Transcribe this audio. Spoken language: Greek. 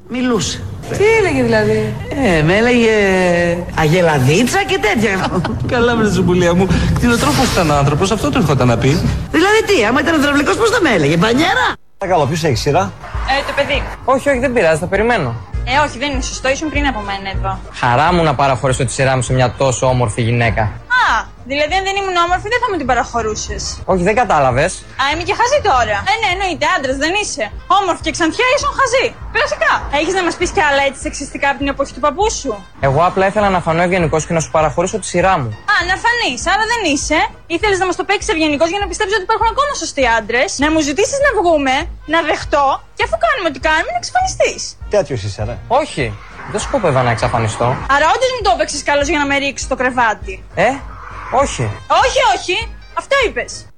Μιλούσε. Τι έλεγε δηλαδή? Με έλεγε αγελαδίτσα και τέτοια. Καλά βρε ζουμπουλία μου. Κτηνοτρόφος ήταν άνθρωπος, αυτό του έρχονταν να πει. Δηλαδή τι, άμα ήταν υδραυλικός πώς θα με έλεγε, μπανιέρα. Παρακαλώ, ποιος έχει σειρά? Το παιδί. Όχι, δεν πειράζει, θα περιμένω. Όχι, δεν είναι σωστό, ήσουν πριν από μένα εδώ. Χαρά μου να παραχωρήσω τη σειρά μου σε μια τόσο όμορφη γυναίκα. Δηλαδή αν δεν ήμουν όμορφη δεν θα μου την παραχωρούσες. Όχι, δεν κατάλαβες. Είμαι και χαζή τώρα. Ναι, εννοείται, άντρας δεν είσαι. Όμορφη και ξανθιά ήσουν χαζή. Κλασικά. Έχεις να μας πεις κι άλλα έτσι σεξιστικά από την εποχή του παππού σου? Εγώ απλά ήθελα να φανώ ευγενικός και να σου παραχωρήσω τη σειρά μου. Να φανείς, άρα δεν είσαι. Ήθελες να μας το παίξεις ευγενικός για να πιστέψεις ότι υπάρχουν ακόμα σωστοί άντρες. Να μου ζητήσεις να βγούμε, να δεχτώ και αφού κάνουμε ό,τι κάνουμε να εξαφανιστείς. Τέτοιος είσαι, ρε. Όχι, δεν σκόπευα να εξαφανιστώ. Άρα όντως μου το έπαιξες καλώς για να με ρίξεις στο κρεβάτι. Όχι. Όχι, αυτό είπες.